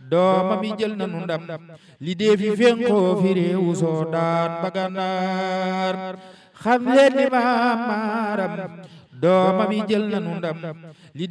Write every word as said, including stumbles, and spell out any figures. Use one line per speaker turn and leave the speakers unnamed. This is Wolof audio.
doomam yi jël nanu ndam li dee fi fenkoo fi réewu Soodaan ba Gànnaar xam leen ni maam maaram doomam yi jël nanu ndam